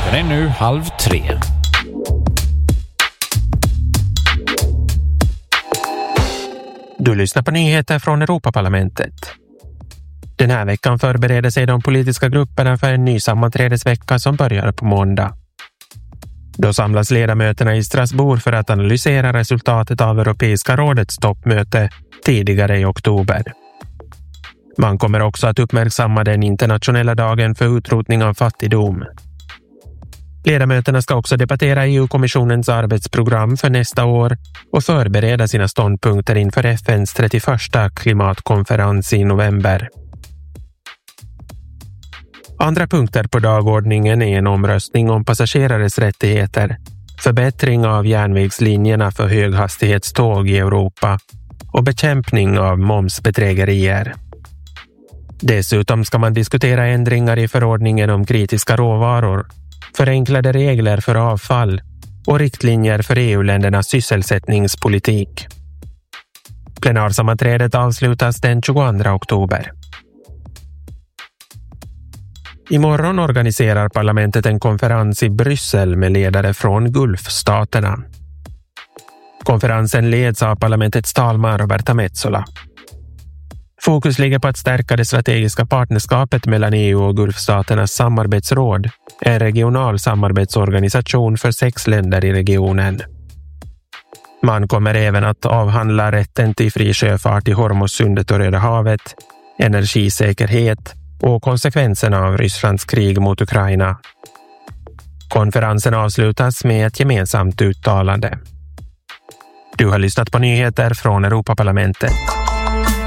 Klockan är nu 2:30. Du lyssnar på nyheter från Europaparlamentet. Den här veckan förbereder sig de politiska grupperna för en ny sammanträdesvecka som börjar på måndag. Då samlas ledamöterna i Strasbourg för att analysera resultatet av Europeiska rådets toppmöte tidigare i oktober. Man kommer också att uppmärksamma den internationella dagen för utrotning av fattigdom. Ledamöterna ska också debattera EU-kommissionens arbetsprogram för nästa år och förbereda sina ståndpunkter inför FN:s 31:a klimatkonferens i november. Andra punkter på dagordningen är en omröstning om passagerares rättigheter, förbättring av järnvägslinjerna för höghastighetståg i Europa och bekämpning av momsbedrägerier. Dessutom ska man diskutera ändringar i förordningen om kritiska råvaror, förenklade regler för avfall och riktlinjer för EU-ländernas sysselsättningspolitik. Plenarsammanträdet avslutas den 22 oktober. Imorgon organiserar parlamentet en konferens i Bryssel med ledare från Gulfstaterna. Konferensen leds av parlamentets talman Roberta Metsola. Fokus ligger på att stärka det strategiska partnerskapet mellan EU och Gulfstaternas samarbetsråd, en regional samarbetsorganisation för 6 länder i regionen. Man kommer även att avhandla rätten till fri sjöfart i Hormuzsundet och Röda havet, energisäkerhet och konsekvenserna av Rysslands krig mot Ukraina. Konferensen avslutas med ett gemensamt uttalande. Du har lyssnat på nyheter från Europaparlamentet.